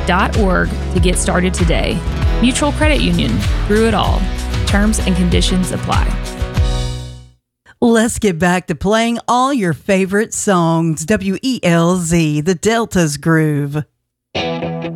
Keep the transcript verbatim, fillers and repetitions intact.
dot org to get started today. Mutual Credit Union, through it all. Terms and conditions apply. Let's get back to playing all your favorite songs. W E L Z, the Delta's Groove.